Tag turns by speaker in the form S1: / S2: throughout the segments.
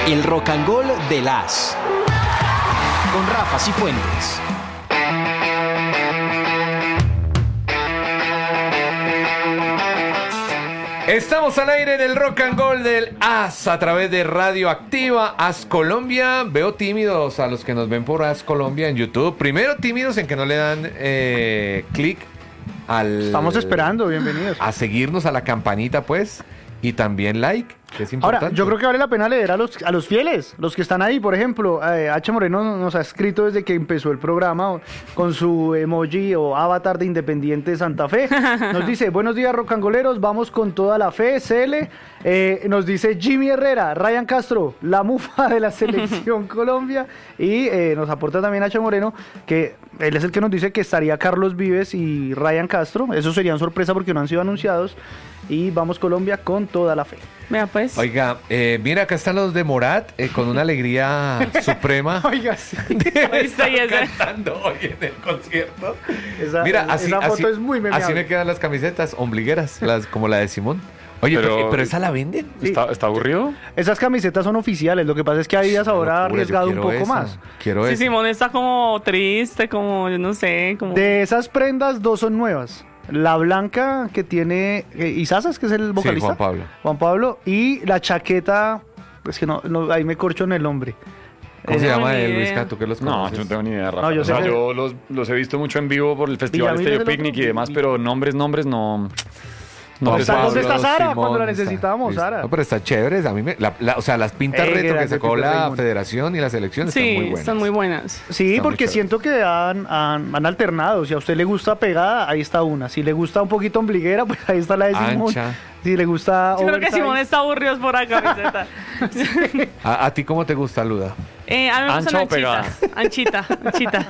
S1: El Rock and Roll de las con Rafa Cifuentes.
S2: Estamos al aire del Rock and Roll del AS a través de Radio Activa AS Colombia. Veo tímidos a los que nos ven por AS Colombia en YouTube. Primero tímidos en que no le dan clic al...
S3: Estamos esperando, bienvenidos.
S2: A seguirnos, a la campanita pues. Y también like, que es importante.
S3: Ahora, yo creo que vale la pena leer a los fieles, los que están ahí. Por ejemplo, H. Moreno nos ha escrito desde que empezó el programa con su emoji o avatar de Independiente Santa Fe. Nos dice, buenos días rocangoleros, vamos con toda la fe, CL. Nos dice Jimmy Herrera, Ryan Castro, la mufa de la selección Colombia. Y nos aporta también H. Moreno, que él es el que nos dice que estaría Carlos Vives y Ryan Castro. Eso serían sorpresa porque no han sido anunciados. Y vamos Colombia con toda la fe.
S4: Vea pues.
S2: Oiga, mira, acá están los de Morat con una alegría suprema.
S3: Oiga, sí.
S2: Cantando hoy en el concierto.
S3: Mira, esa foto es muy memeable.
S2: Así me quedan las camisetas ombligueras, como la de Simón. Oye, pero esa la venden.
S3: Sí.
S5: ¿Está aburrido?
S3: Esas camisetas son oficiales. Lo que pasa es que Adidas ahora ha arriesgado un poco
S2: esa.
S3: más.
S2: Quiero
S4: Sí,
S2: esa.
S4: Simón está como triste, como, yo no sé, como...
S3: De esas prendas, dos son nuevas. La blanca que tiene Isasas, que es el vocalista.
S2: Sí, Juan Pablo.
S3: Juan Pablo. Y la chaqueta, es que no ahí me corcho en el nombre.
S2: ¿Cómo se llama
S4: ni
S2: él,
S4: idea.
S2: Luisca? ¿Tú qué los
S5: No,
S2: conoces?
S5: yo no tengo ni idea, Rafa.
S3: No, yo sé que-
S5: yo los he visto mucho en vivo por el Festival
S3: Villamil es
S5: Estéreo
S3: el
S5: Picnic
S3: otro.
S5: y demás, pero nombres no. No
S2: Juan
S5: te
S3: está-
S5: sabes.
S3: ¿dónde está Sara?
S2: Simón,
S3: Cuando la
S2: está-
S3: necesitábamos,
S2: está-
S3: Sara.
S2: No, pero está chévere. A mí o sea, las pintas retro que
S3: gracias,
S2: sacó
S3: Peter
S2: la
S3: Raymond.
S2: federación y la selección están muy
S4: Sí,
S2: buenas.
S4: están muy buenas.
S3: Sí,
S2: Está
S3: porque
S2: muy
S3: siento que han alternado. Si a usted le gusta pegada, ahí está una. Si le gusta un poquito ombliguera, pues ahí está la de Simón.
S2: Ancha.
S3: Si le gusta
S4: Yo creo que
S3: oversize.
S4: Simón está aburrido por la camiseta.
S2: ¿A ti cómo te gusta, Luda?
S4: A mí me
S5: ¿Ancha
S4: gustan
S5: o pegada?
S4: anchitas.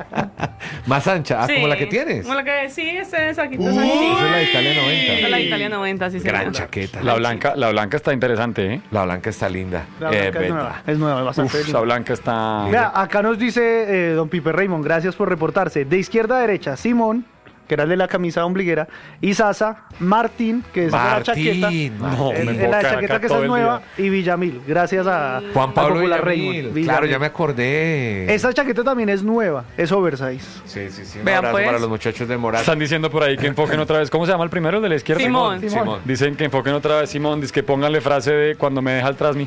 S2: Más ancha,
S4: Sí,
S2: como la que tienes.
S4: Como la que, sí, esa aquí. Esa
S2: Esa es la de Italia 90.
S4: es la Italia 90, sí,
S2: Gran
S4: señor.
S2: chaqueta.
S5: La blanca está interesante, ¿eh?
S2: La blanca está linda.
S3: La blanca es
S2: beta.
S3: nueva. Es nueva, bastante
S5: Uf,
S3: linda.
S5: esa blanca está...
S3: Vea, acá nos dice don Pipe Raymond, gracias por reportarse. De izquierda a derecha, Simón, que era el de la camisa ombliguera, y Sasa, Martín, que es la chaqueta.
S5: No, me
S3: En la
S5: invocan
S3: chaqueta
S5: acá
S3: que esa
S5: todo
S3: es
S5: el
S3: nueva,
S5: día.
S3: y Villamil, gracias a
S2: Juan Pablo
S3: al popular
S2: Villamil.
S3: Raymond.
S2: Claro,
S3: Villamil.
S2: ya me acordé.
S3: Esa chaqueta también es nueva, es oversize.
S2: Sí. Un
S4: Vea,
S2: abrazo
S4: pues.
S2: para los muchachos de Morat.
S5: Están diciendo por ahí que enfoquen otra vez. ¿Cómo se llama el primero, el de la izquierda?
S4: Simón.
S2: Simón.
S5: Dicen que enfoquen otra vez Simón, dice que pónganle frase de cuando me deja el trasmi.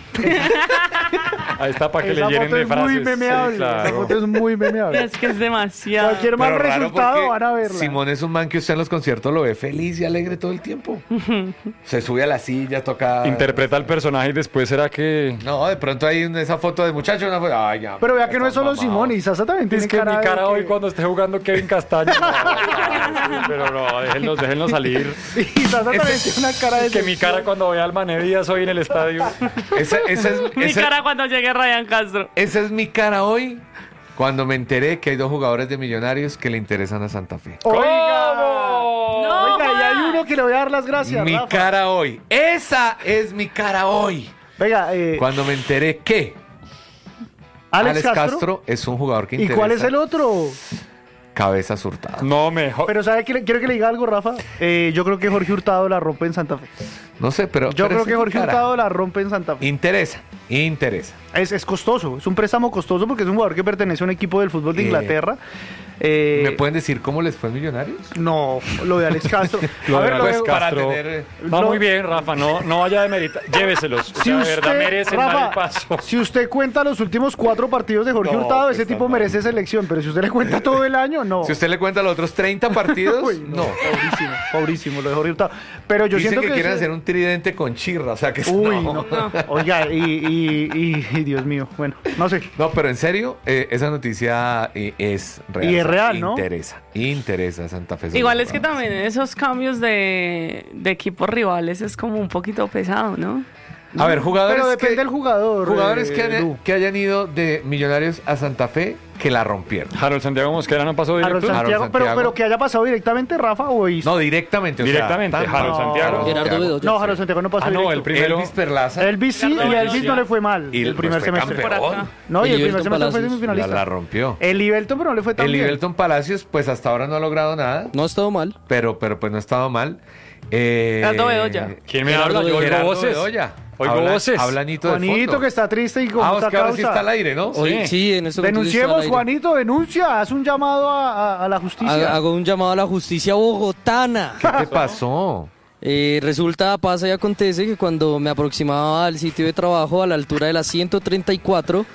S5: Ahí está para que
S3: Esa
S5: le llenen
S3: foto
S5: de
S3: es
S5: frases.
S3: muy
S5: Sí,
S3: memeable,
S5: claro.
S3: esa foto es muy memeable.
S4: Es que es demasiado.
S3: Cualquier mal
S2: Pero raro
S3: resultado
S2: porque
S3: van a verla.
S2: Simón es un man que usted en los conciertos lo ve feliz y alegre todo el tiempo. Se sube a la silla, toca...
S5: Interpreta al personaje y después será que...
S2: No, de pronto hay esa foto de muchacho, una foto... Ay, ya,
S3: Pero vea que no es solo
S2: mamado.
S3: Simón, y Sasa también tiene
S5: Es que mi
S3: de
S5: cara
S3: que-
S5: hoy cuando esté jugando Kevin Castaño. No, pero no, déjenlos salir.
S3: Y Sasa también tiene una cara de...
S5: Que mi cara cuando voy al Mané Díaz hoy en el estadio.
S2: Esa
S4: Mi
S2: es,
S4: cara cuando llegue Ryan Castro.
S2: esa es mi cara hoy cuando me enteré que hay dos jugadores de Millonarios que le interesan a Santa Fe.
S3: ¡Oiga!
S4: No,
S3: Oiga, y hay uno que le voy a dar las gracias,
S2: Mi
S3: Rafa.
S2: cara hoy. Esa es mi cara hoy.
S3: Venga,
S2: Cuando me enteré que
S3: Alex Castro.
S2: es un jugador que
S3: ¿Y
S2: interesa.
S3: cuál es el otro?
S2: Cabeza Hurtado.
S5: No, mejor.
S3: Pero ¿sabe qué? Quiero que le diga algo, Rafa. Yo creo que Jorge Hurtado la rompe en Santa Fe.
S2: No sé, pero...
S3: Yo
S2: pero
S3: creo
S2: esa
S3: que
S2: es mi
S3: Jorge
S2: cara.
S3: Hurtado la rompe en Santa Fe.
S2: Interesa.
S3: Es costoso, es un préstamo costoso porque es un jugador que pertenece a un equipo del fútbol de Inglaterra.
S2: ¿Me pueden decir cómo les fue en Millonarios?
S3: No, lo de Alex Castro.
S5: Lo de Alex
S2: para
S5: Castro.
S2: tener-
S5: Va
S3: lo-
S5: muy bien, Rafa. No vaya de meritar. Lléveselos. O
S3: Si
S5: sea, de verdad
S3: usted,
S5: merecen dar el
S3: Rafa,
S5: paso.
S3: si usted cuenta los últimos 4 partidos de Jorge
S5: No,
S3: Hurtado,
S5: pues
S3: ese tipo
S5: está
S3: merece selección. Pero si usted le cuenta todo el año, no.
S2: Si usted le cuenta los otros 30 partidos,
S3: Uy,
S2: no.
S3: pobrísimo lo de Jorge Hurtado. Pero yo
S2: Dicen
S3: siento
S2: que quieren
S3: ese-
S2: hacer un tridente con chirra, o sea que
S3: Uy,
S2: no.
S3: no. Oiga, y Dios mío, bueno, no sé.
S2: No, pero en serio, esa noticia es real.
S3: Y es real, ¿no?
S2: Interesa Santa Fe.
S4: Igual es que también esos cambios de equipos rivales es como un poquito pesado, ¿no?
S2: A ver, jugadores
S3: Pero depende del jugador.
S2: Jugadores
S3: Lu.
S2: que hayan ido de Millonarios a Santa Fe que la rompieron.
S5: Harold Santiago Mosquera no pasó
S3: Harold
S5: directo.
S3: Santiago,
S2: Santiago.
S3: pero que haya pasado directamente Rafa o hizo.
S2: No, directamente. o sea,
S5: Directamente,
S2: tan-
S5: Harold
S2: no,
S5: Santiago.
S6: Gerardo Bedoya.
S3: No, Harold Santiago no pasó
S5: Ah, no,
S3: directo.
S5: el primero.
S2: Elvis Perlaza.
S3: Elvis sí, y a Elvis no le fue mal
S2: Y
S3: el primer
S2: fue
S3: semestre.
S2: campeón.
S3: No, y
S6: El
S3: el primer
S6: Ibelton
S3: semestre fue
S6: Palacios.
S3: semifinalista.
S2: La rompió.
S3: El Ibelton, pero no le fue tan
S2: El
S3: bien.
S2: Ibelton Palacios, pues hasta ahora no ha logrado nada,
S6: No ha estado mal.
S2: pero pues no ha estado mal.
S4: Gerardo Bedoya.
S5: ¿Quién me
S6: Gerardo
S5: habla? Yo oigo
S2: Gerardo
S5: voces.
S2: Bedoya.
S5: Oigo voces.
S2: Habla Anito de
S3: Juanito,
S2: fondo.
S3: que está triste y con
S2: Ah,
S3: mucha
S2: es que ahora sí
S3: causa.
S2: está al aire, ¿no?
S6: Hoy, sí, en este momento estoy al
S3: Denunciemos,
S6: aire.
S3: Juanito, denuncia, haz un llamado a la justicia.
S6: Hago un llamado a la justicia bogotana.
S2: ¿Qué te pasó?
S6: Resulta, pasa y acontece que cuando me aproximaba al sitio de trabajo a la altura de la 134,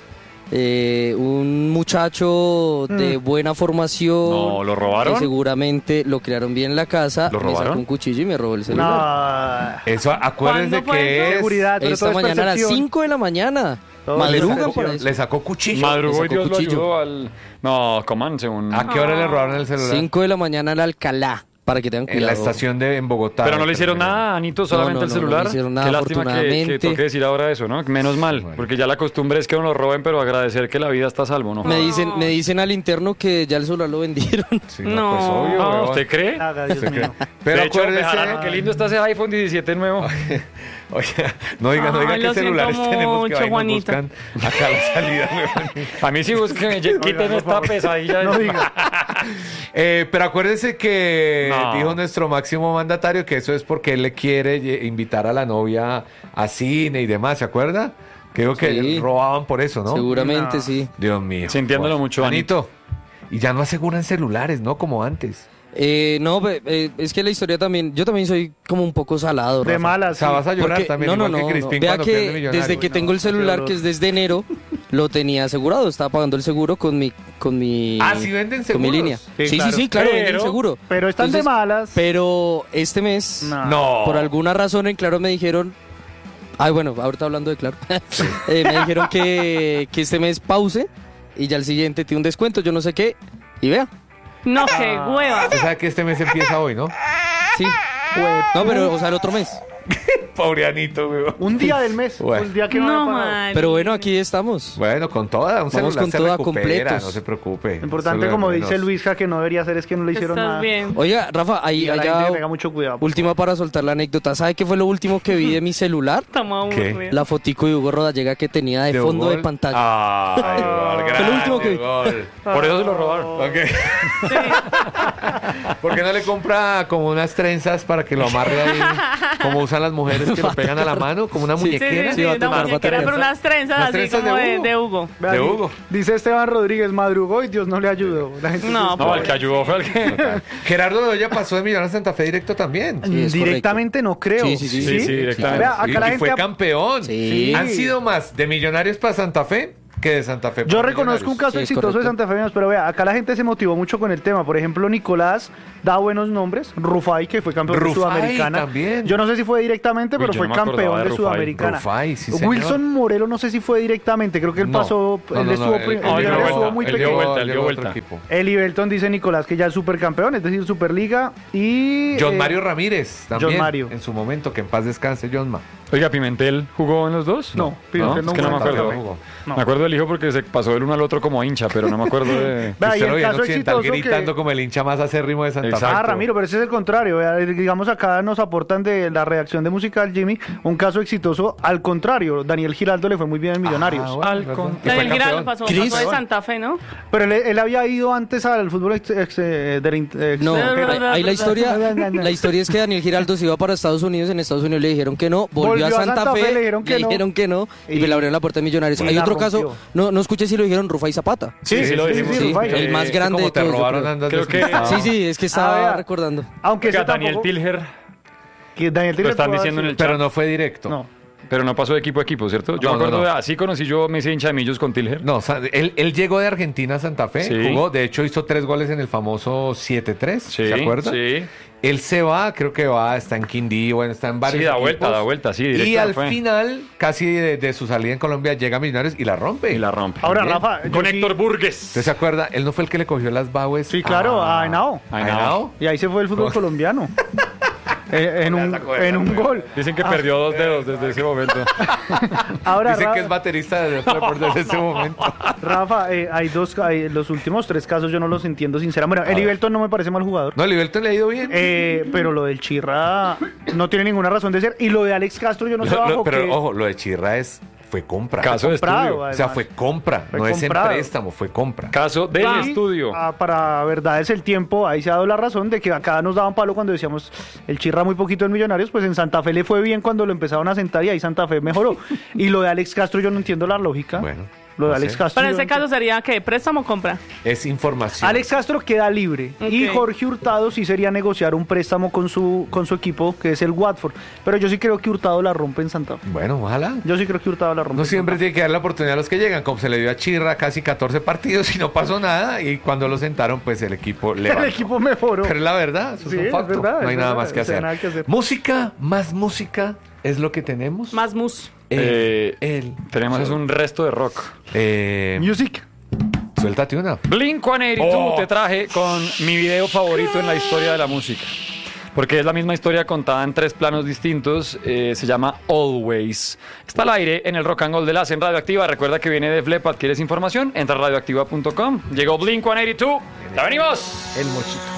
S6: un muchacho de buena formación,
S5: No, ¿lo robaron?
S6: que seguramente lo crearon bien en la casa,
S5: ¿Lo
S6: me sacó
S5: robaron?
S6: un cuchillo y me robó el celular.
S3: No,
S2: Eso, acuérdense
S4: ¿Cuándo fue
S2: que
S4: eso?
S2: es...
S3: seguridad, pero
S6: Esta
S3: todo es
S6: mañana a las
S3: percepción.
S6: 5 de la mañana.
S3: Todo
S6: Madrugan
S3: es
S6: por
S3: percepción.
S6: eso.
S2: Le sacó cuchillo.
S5: Madrugó y
S6: sacó
S5: Dios lo
S6: cuchillo.
S5: ayudó al... No, comanse un...
S2: ¿A qué hora le robaron el celular?
S6: 5 de la mañana en Alcalá, para que tengan
S2: En
S6: cuidado.
S2: la estación en Bogotá.
S5: Pero no le hicieron nada, Anito, solamente
S6: No,
S5: el
S6: no,
S5: celular.
S6: no le hicieron nada,
S5: Qué lástima que
S6: afortunadamente.
S5: toque decir ahora eso, ¿no? Menos mal,
S2: Bueno.
S5: porque ya la costumbre es que uno lo roben, pero agradecer que la vida está a salvo, ¿no?
S6: Me dicen al interno que ya el celular lo vendieron.
S2: Sí,
S4: No.
S2: pues obvio,
S5: No,
S2: weón.
S5: ¿usted cree?
S3: Haga, Dios mío.
S2: Pero
S5: de hecho, me
S2: acuérdese...
S5: jalaron, qué lindo está ese iPhone 17 nuevo.
S2: Oye, no digan
S4: Ay,
S2: qué
S4: lo
S2: celulares
S4: siento
S2: tenemos que
S4: mucho,
S2: ahí nos
S4: Juanito.
S2: buscan acá a la salida. weón.
S5: A mí sí busquen, quiten esta pesadilla.
S3: No diga.
S2: Pero acuérdense que
S5: No.
S2: dijo nuestro máximo mandatario que eso es porque él le quiere invitar a la novia a cine y demás, ¿se acuerda? Que digo que
S6: Sí.
S2: robaban por eso, ¿no?
S6: Seguramente
S3: No.
S6: sí.
S2: Dios mío.
S5: Sintiéndolo mucho,
S2: Anito. Y ya no aseguran celulares, ¿no? Como antes.
S6: No, es que la historia también, yo también soy como un poco salado,
S3: De
S6: Rafa.
S2: O
S3: malas.
S2: sea, vas a llorar
S6: Porque,
S2: también, igual que Crispín
S6: Vea
S2: cuando pierde
S6: que
S2: Millonarios.
S6: desde que tengo el celular, que es desde enero, lo tenía asegurado, estaba pagando el seguro con mi
S2: Ah, ¿sí venden
S6: con mi
S2: seguros?
S6: línea.
S3: Sí,
S6: Sí,
S3: claro.
S6: sí, claro,
S5: Pero-
S6: venden el seguro.
S3: Pero están
S6: Entonces,
S3: de malas.
S6: Pero este mes,
S2: No.
S6: por alguna razón en Claro me dijeron, ay bueno, ahorita hablando de Claro, me dijeron que este mes pause y ya el siguiente tiene un descuento, yo no sé qué, y vea,
S4: No, qué hueva.
S2: Usted sabe que este mes empieza hoy, ¿no?
S6: sí. No, pero, o sea, el otro mes.
S2: Pobre Anito, weón.
S3: Un día del mes.
S2: Bueno.
S3: Un día que no,
S4: No,
S3: ha pagado.
S4: man.
S6: Pero bueno, aquí estamos.
S2: Bueno, con toda, un celular
S6: con
S2: se
S6: toda,
S2: recupera,
S6: completos.
S2: no se preocupe.
S3: Lo importante,
S2: Solo
S3: como
S2: menos.
S3: dice Luisja, que no debería hacer es que no le hicieron
S4: Estás
S3: nada.
S4: bien.
S6: Oiga, Rafa, ahí
S3: Y a la
S6: allá,
S3: gente le tenga mucho cuidado. por
S6: última para soltar la anécdota. ¿Sabe qué fue lo último que vi de mi celular?
S4: Estamos
S2: ¿Qué?
S4: aburridos.
S6: La fotico de Hugo Rodallega que tenía de
S2: ¿De
S6: fondo
S2: gol?
S6: de pantalla.
S2: Ay, gol,
S6: Fue lo último que vi.
S2: gol.
S5: Por eso se lo robaron.
S2: Ok. ¿Por qué no le compra como unas trenzas para que lo amarre ahí? Como usan las mujeres que lo pegan a la mano, como una
S4: Sí, sí,
S2: muñequera.
S4: sí,
S6: va a
S4: una
S6: tocar,
S4: muñequera,
S6: va a tocar.
S4: pero unas trenzas
S2: Unas
S4: así
S2: trenzas
S4: como
S2: de Hugo.
S4: de Hugo.
S3: Vea,
S2: de Hugo.
S3: Dice Esteban Rodríguez, madrugó y Dios no le ayudó. La gente
S4: No,
S5: No, el que ayudó fue el que...
S2: Gerardo Bedoya pasó de Millonarios a Santa Fe directo también.
S6: Sí, es
S3: directamente no creo.
S6: Sí, sí, sí.
S5: Sí, sí, directamente.
S3: Vea, acá
S2: Y
S3: la
S2: fue
S3: gente...
S2: campeón.
S6: Sí.
S2: Han sido más de Millonarios para Santa Fe que de Santa Fe.
S3: Yo
S2: para
S3: reconozco un
S2: Millonarios.
S3: caso
S6: Sí, es
S3: exitoso de
S6: correcto.
S3: Santa Fe, pero vea, acá la gente se motivó mucho con el tema. Por ejemplo, Nicolás da buenos nombres. Rufai, que fue campeón de
S2: Rufai
S3: Sudamericana.
S2: también.
S3: Yo no sé si fue directamente,
S5: Uy,
S3: pero
S5: yo
S3: fue
S5: no me acordaba
S3: campeón
S5: de
S3: de
S5: Rufai.
S3: Sudamericana.
S2: Rufai, sí, señor.
S3: Wilson Morelo no sé si fue directamente. Creo que él
S2: No.
S3: pasó,
S2: No,
S3: él
S2: no,
S3: estuvo,
S2: no,
S3: el
S2: él
S5: dio
S3: Millonarios
S5: vuelta,
S3: estuvo muy
S5: él dio
S3: pequeño.
S5: vuelta, él
S2: Llegó
S5: dio
S2: otro
S5: vuelta.
S2: equipo.
S3: Eli Belton dice Nicolás que ya es supercampeón, es decir, Superliga. Y
S2: John Mario Ramírez también.
S3: John Mario.
S2: En su momento, que en paz descanse, John Ma.
S5: Oiga, ¿Pimentel jugó en los dos?
S3: No, Pimentel
S5: es que no me
S3: jugó en
S5: acuerdo.
S3: Santa Fe.
S2: jugó.
S3: No.
S5: Me acuerdo del hijo porque se pasó del uno al otro como hincha, pero no me acuerdo de...
S3: Vea, y
S2: Usted lo
S3: el
S2: vio en
S3: caso
S2: Occidental
S3: exitoso
S2: gritando
S3: que...
S2: como el hincha más acérrimo de Santa Fe.
S5: Exacto.
S3: Ah, Ramiro, pero ese es el contrario. Vea, digamos, acá nos aportan de la redacción de Musical Jimmy un caso exitoso al contrario. Daniel Giraldo le fue muy bien en Millonarios.
S2: Ah, bueno,
S5: Al
S2: ¿verdad?
S5: con-
S2: Y fue
S4: Daniel Giraldo
S2: campeón.
S6: Chris.
S4: pasó de Santa Fe, ¿no?
S3: Pero él había ido antes al fútbol
S6: No,
S3: extranjero.
S6: ahí la historia es que Daniel Giraldo se iba para Estados Unidos, en Estados Unidos le dijeron que no, volvió a Santa Fe,
S3: le dijeron que no.
S6: y le abrieron la puerta de Millonarios.
S3: Y
S6: Hay
S3: la
S6: otro
S3: rompió.
S6: caso, no escuché si lo dijeron, Rufai Zapata.
S5: Sí, lo dijimos.
S6: Sí,
S3: Rufai.
S6: el más grande
S2: como
S6: de
S2: te
S6: todos. yo
S2: robaron
S6: creo.
S2: andas
S5: Creo que-
S2: despistado.
S6: Sí, sí, es que estaba
S3: vea.
S6: recordando.
S3: Aunque
S5: Oiga,
S3: ese
S5: Daniel
S3: tampoco-
S5: Tilger,
S3: que Daniel
S5: lo
S3: Tilger
S5: están
S3: pudo
S5: diciendo en
S3: haber
S5: el chat.
S2: Pero no fue directo.
S3: sido- No.
S5: pero no pasó de equipo a equipo, ¿cierto? Yo
S2: No,
S5: me acuerdo
S2: no, no.
S5: de... Así conocí yo, me hice hincha de Millos con Tilger.
S2: No, él llegó de Argentina a Santa Fe,
S5: Sí.
S2: jugó, de hecho hizo 3 goles en el famoso 7-3,
S5: Sí,
S2: ¿se acuerda?
S5: sí.
S2: Él se va, creo que está en Quindío, bueno, está en varios
S5: Sí, da
S2: equipos.
S5: vuelta, sí,
S2: Y
S5: directo
S2: al
S5: fue.
S2: final, casi de su salida en Colombia, llega a Millonarios y la rompe.
S5: Y la rompe.
S3: Ahora,
S2: Bien.
S3: Rafa, yo
S5: Con
S3: sí-
S5: Héctor Burgues.
S2: ¿Usted se acuerda? Él no fue el que le cogió las Baues.
S3: Sí, claro, a Henao.
S5: Ay,
S2: ¿A
S5: no.
S2: Henao?
S3: Y ahí se fue el fútbol colombiano. en un gol.
S5: Dicen que perdió 2 dedos desde ese momento.
S3: Ahora,
S2: Dicen que es baterista de Def desde ese momento.
S3: Rafa, los últimos 3 casos yo no los entiendo sinceramente. Bueno, Eli Belton no me parece mal jugador.
S2: No, Liberton le ha ido bien.
S3: Pero lo del Chirra no tiene ninguna razón de ser. Y lo de Alex Castro yo no sé bajo
S2: Pero
S3: qué-
S2: ojo, lo de Chirra es Fue compra.
S5: Caso de
S3: comprado,
S5: estudio.
S2: O sea,
S3: además.
S2: fue compra.
S3: Fue
S2: No es en
S3: comprado.
S2: préstamo, fue compra.
S5: Caso del
S3: Y,
S5: estudio.
S3: para verdades el tiempo, ahí se ha dado la razón de que acá nos daban palo cuando decíamos el Chirra muy poquito en Millonarios, pues en Santa Fe le fue bien cuando lo empezaron a sentar y ahí Santa Fe mejoró. Y lo de Alex Castro yo no entiendo la lógica.
S2: Bueno,
S3: Lo de
S2: no
S3: Alex
S2: sé.
S3: Castro.
S4: Pero en
S3: yo
S4: ese
S3: no
S4: caso
S3: entiendo.
S4: sería que préstamo o compra.
S2: Es información.
S3: Alex Castro queda libre y
S4: Ok.
S3: Jorge Hurtado sí sería negociar un préstamo con su equipo, que es el Watford. Pero yo sí creo que Hurtado la rompe en Santa Fe.
S2: Bueno, ojalá.
S3: Yo sí creo que Hurtado la rompe.
S2: No
S3: en
S2: siempre
S3: Santa
S2: tiene que dar la oportunidad a los que llegan, como se le dio a Chirra casi 14 partidos y no pasó nada, y cuando lo sentaron, pues el equipo
S3: Fe.
S2: levantó.
S3: El equipo mejoró.
S2: Pero es la verdad, eso
S3: Sí,
S2: es un
S3: es
S2: facto.
S3: verdad,
S2: no hay
S3: es
S2: nada
S3: verdad,
S2: más que
S3: o sea,
S2: hacer.
S3: nada que hacer.
S2: Música, más música, es lo que tenemos.
S4: Más mus.
S5: Tenemos es un resto de rock.
S3: Music.
S2: Suéltate una.
S5: Blink-182
S2: Oh.
S5: te traje con mi video favorito en la historia de la música. Porque es la misma historia contada en 3 planos distintos. Se llama Always. Está al aire en el Rock and Roll de Las en Radioactiva. Recuerda que viene de Flepat. ¿Quieres información? Entra a radioactiva.com. Llegó Blink-182. ¡Ya venimos!
S2: El mochito.